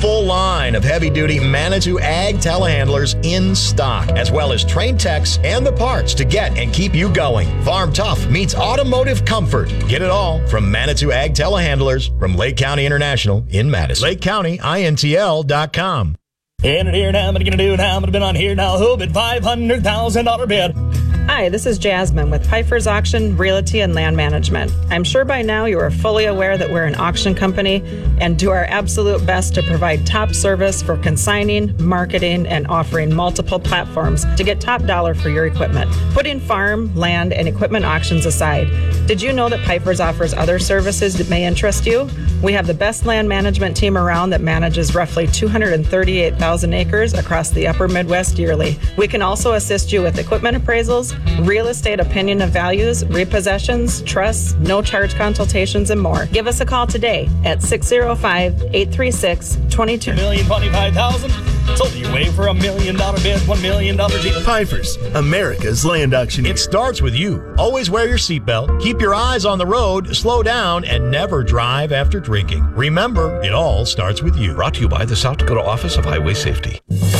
full line of heavy-duty Manitou Ag telehandlers in stock, as well as trained techs and the parts to get and keep you going. Farm tough meets automotive comfort. Get it all from Manitou Ag telehandlers from Lake County International in Madison. LakeCountyINTL.com. In it here now, what are you going to do now? I'm going to bid on here now. Who bid $500,000 bid? Hi, this is Jasmine with Pfeiffer's Auction, Realty, and Land Management. I'm sure by now you are fully aware that we're an auction company and do our absolute best to provide top service for consigning, marketing, and offering multiple platforms to get top dollar for your equipment. Putting farm, land, and equipment auctions aside, did you know that Pfeiffer's offers other services that may interest you? We have the best land management team around that manages roughly 238,000 acres across the upper Midwest yearly. We can also assist you with equipment appraisals, real estate opinion of values, repossessions, trusts, no-charge consultations, and more. Give us a call today at 605-836-22. $1,025,000. Sold you way for $1 million bid, $1 million deal. Pfeiffer's, America's land auctioneer. It starts with you. Always wear your seatbelt, keep your eyes on the road, slow down, and never drive after drinking. Remember, it all starts with you. Brought to you by the South Dakota Office of Highway Safety.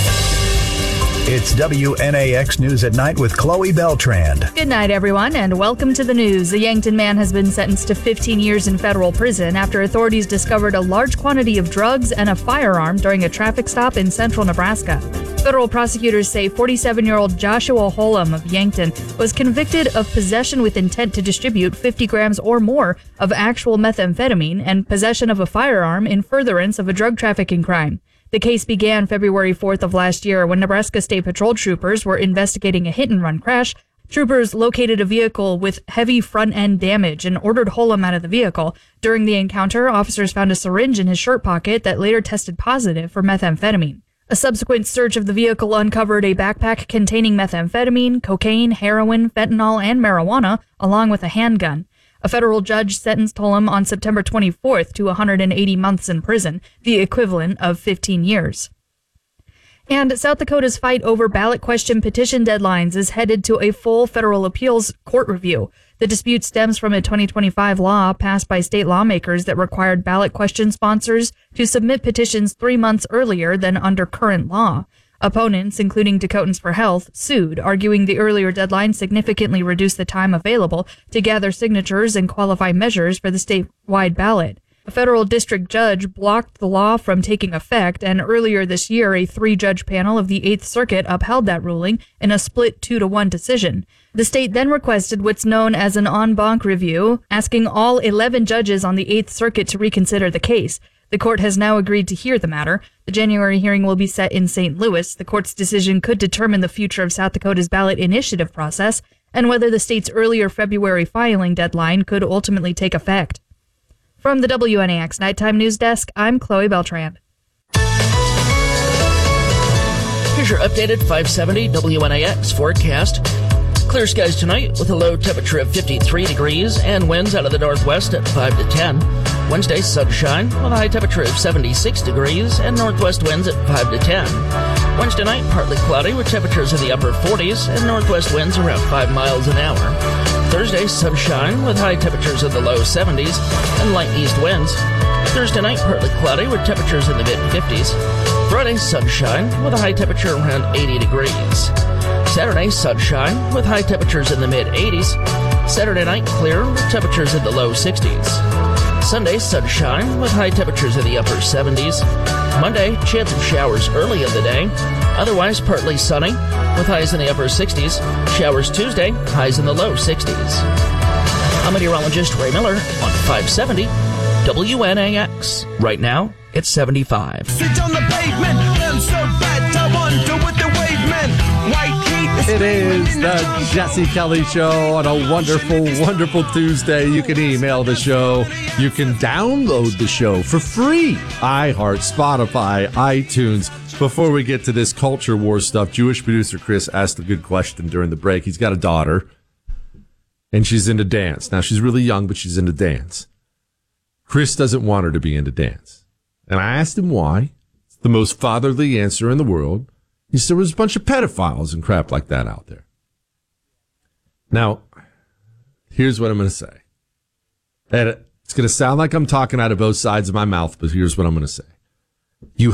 It's WNAX News at Night with Chloe Beltrand. Good night, everyone, and welcome to the news. A Yankton man has been sentenced to 15 years in federal prison after authorities discovered a large quantity of drugs and a firearm during a traffic stop in central Nebraska. Federal prosecutors say 47-year-old Joshua Holum of Yankton was convicted of possession with intent to distribute 50 grams or more of actual methamphetamine and possession of a firearm in furtherance of a drug trafficking crime. The case began February 4th of last year when Nebraska State Patrol troopers were investigating a hit-and-run crash. Troopers located a vehicle with heavy front-end damage and ordered Holum out of the vehicle. During the encounter, officers found a syringe in his shirt pocket that later tested positive for methamphetamine. A subsequent search of the vehicle uncovered a backpack containing methamphetamine, cocaine, heroin, fentanyl, and marijuana, along with a handgun. A federal judge sentenced Holum on September 24th to 180 months in prison, the equivalent of 15 years. And South Dakota's fight over ballot question petition deadlines is headed to a full federal appeals court review. The dispute stems from a 2025 law passed by state lawmakers that required ballot question sponsors to submit petitions 3 months earlier than under current law. Opponents, including Dakotans for Health, sued, arguing the earlier deadline significantly reduced the time available to gather signatures and qualify measures for the statewide ballot. A federal district judge blocked the law from taking effect, and earlier this year, a 3-judge panel of the 8th Circuit upheld that ruling in a split 2-1 decision. The state then requested what's known as an en banc review, asking all 11 judges on the 8th Circuit to reconsider the case. The court has now agreed to hear the matter. The January hearing will be set in St. Louis. The court's decision could determine the future of South Dakota's ballot initiative process and whether the state's earlier February filing deadline could ultimately take effect. From the WNAX Nighttime News Desk, I'm Chloe Beltrand. Here's your updated 570 WNAX forecast. Clear skies tonight with a low temperature of 53 degrees and winds out of the northwest at 5 to 10. Wednesday, sunshine with a high temperature of 76 degrees and northwest winds at 5 to 10. Wednesday night, partly cloudy with temperatures in the upper 40s and northwest winds around 5 miles an hour. Thursday, sunshine with high temperatures in the low 70s and light east winds. Thursday night, partly cloudy with temperatures in the mid-50s. Friday, sunshine with a high temperature around 80 degrees. Saturday, sunshine with high temperatures in the mid-80s. Saturday night, clear with temperatures in the low 60s. Sunday, sunshine with high temperatures in the upper 70s. Monday, chance of showers early in the day. Otherwise, partly sunny with highs in the upper 60s. Showers Tuesday, highs in the low 60s. I'm meteorologist Ray Miller on 570 WNAX. Right now, it's 75. Sit on the pavement, I'm so bad, I wonder what the wave meant. White heat. It is the Jesse Kelly Show on a wonderful, wonderful Tuesday. You can email the show. You can download the show for free. iHeart, Spotify, iTunes. Before we get to this culture war stuff, Jewish producer Chris asked a good question during the break. He's got a daughter, and she's into dance. Now, she's really young, but she's into dance. Chris doesn't want her to be into dance. And I asked him why. It's the most fatherly answer in the world. He said there was a bunch of pedophiles and crap like that out there. Now, here's what I'm going to say. And it's going to sound like I'm talking out of both sides of my mouth, but here's what I'm going to say. You